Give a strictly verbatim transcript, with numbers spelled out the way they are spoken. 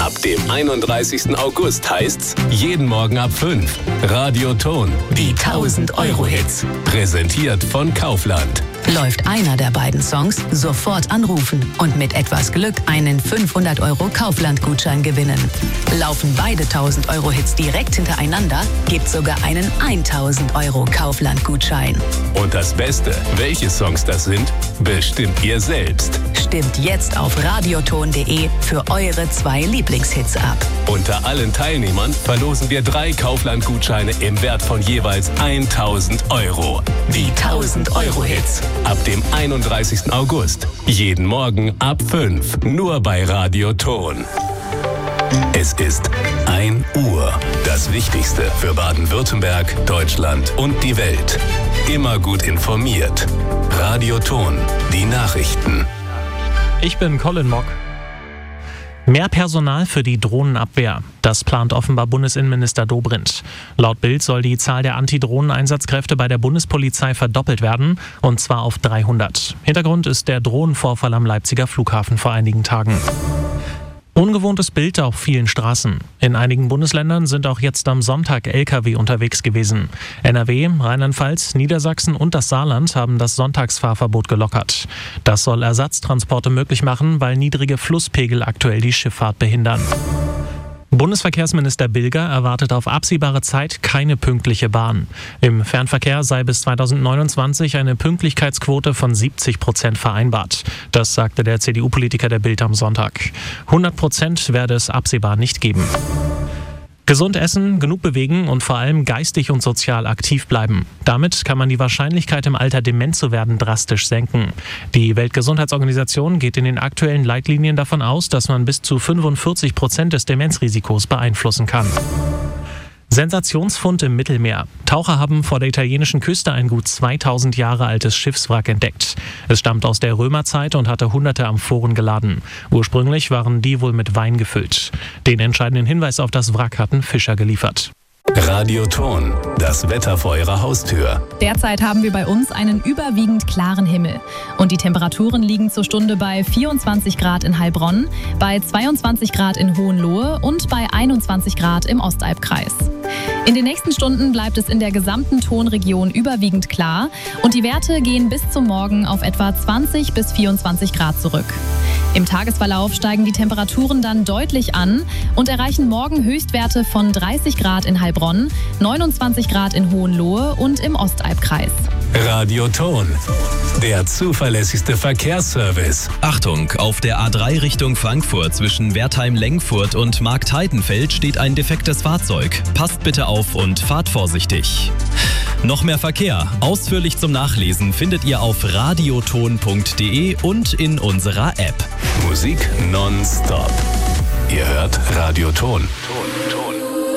Ab dem einunddreißigsten August heißt's jeden Morgen ab fünf. Radio Ton, die tausend-Euro-Hits. Präsentiert von Kaufland. Läuft einer der beiden Songs, sofort anrufen und mit etwas Glück einen fünfhundert Euro Kaufland-Gutschein gewinnen. Laufen beide tausend-Euro-Hits direkt hintereinander, gibt's sogar einen tausend Euro Kaufland-Gutschein. Und das Beste, welche Songs das sind, bestimmt ihr selbst. Stimmt jetzt auf radioton punkt de für eure zwei Lieblingshits ab. Unter allen Teilnehmern verlosen wir drei Kaufland-Gutscheine im Wert von jeweils tausend Euro. Die tausend-Euro-Hits. Ab dem einunddreißigsten August. Jeden Morgen ab fünf. Nur bei Radio Ton. Es ist ein Uhr. Das Wichtigste für Baden-Württemberg, Deutschland und die Welt. Immer gut informiert. Radio Ton. Die Nachrichten. Ich bin Colin Mock. Mehr Personal für die Drohnenabwehr. Das plant offenbar Bundesinnenminister Dobrindt. Laut Bild soll die Zahl der Antidrohnen-Einsatzkräfte bei der Bundespolizei verdoppelt werden, und zwar auf dreihundert. Hintergrund ist der Drohnenvorfall am Leipziger Flughafen vor einigen Tagen. Ungewohntes Bild auf vielen Straßen. In einigen Bundesländern sind auch jetzt am Sonntag L K W unterwegs gewesen. N R W, Rheinland-Pfalz, Niedersachsen und das Saarland haben das Sonntagsfahrverbot gelockert. Das soll Ersatztransporte möglich machen, weil niedrige Flusspegel aktuell die Schifffahrt behindern. Bundesverkehrsminister Bilger erwartet auf absehbare Zeit keine pünktliche Bahn. Im Fernverkehr sei bis zweitausendneunundzwanzig eine Pünktlichkeitsquote von siebzig Prozent vereinbart. Das sagte der C D U-Politiker der Bild am Sonntag. hundert Prozent werde es absehbar nicht geben. Gesund essen, genug bewegen und vor allem geistig und sozial aktiv bleiben. Damit kann man die Wahrscheinlichkeit, im Alter dement zu werden, drastisch senken. Die Weltgesundheitsorganisation geht in den aktuellen Leitlinien davon aus, dass man bis zu fünfundvierzig Prozent des Demenzrisikos beeinflussen kann. Sensationsfund im Mittelmeer. Taucher haben vor der italienischen Küste ein gut zweitausend Jahre altes Schiffswrack entdeckt. Es stammt aus der Römerzeit und hatte hunderte Amphoren geladen. Ursprünglich waren die wohl mit Wein gefüllt. Den entscheidenden Hinweis auf das Wrack hatten Fischer geliefert. Radio Ton, das Wetter vor Ihrer Haustür. Derzeit haben wir bei uns einen überwiegend klaren Himmel. Und die Temperaturen liegen zur Stunde bei vierundzwanzig Grad in Heilbronn, bei zweiundzwanzig Grad in Hohenlohe und bei einundzwanzig Grad im Ostalbkreis. In den nächsten Stunden bleibt es in der gesamten Tonregion überwiegend klar und die Werte gehen bis zum Morgen auf etwa zwanzig bis vierundzwanzig Grad zurück. Im Tagesverlauf steigen die Temperaturen dann deutlich an und erreichen morgen Höchstwerte von dreißig Grad in Heilbronn, neunundzwanzig Grad in Hohenlohe und im Ostalbkreis. Radio Ton, der zuverlässigste Verkehrsservice. Achtung, auf der A drei Richtung Frankfurt zwischen Wertheim-Lengfurt und Marktheidenfeld steht ein defektes Fahrzeug. Passt bitte auf und fahrt vorsichtig. Noch mehr Verkehr, ausführlich zum Nachlesen, findet ihr auf radioton punkt de und in unserer App. Musik nonstop. Ihr hört Radio Ton. Ton, Ton.